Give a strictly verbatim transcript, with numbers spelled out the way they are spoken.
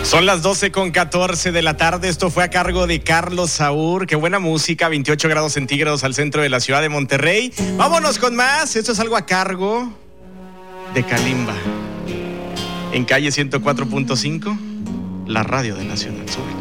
Son las doce con catorce de la tarde. Esto fue a cargo de Carlos Saúr. Qué buena música, veintiocho grados centígrados al centro de la ciudad de Monterrey. Vámonos con más. Esto es algo a cargo de Kalimba. En calle ciento cuatro punto cinco, la radio de Nacional. Sube.